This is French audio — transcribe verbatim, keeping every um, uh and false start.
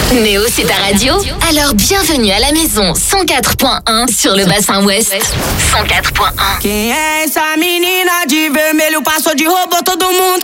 Néo, c'est ta radio? Alors bienvenue à la maison cent quatre point un sur le bassin ouest. cent quatre point un. Quem é essa menina de vermelho? Passou de robô, todo mundo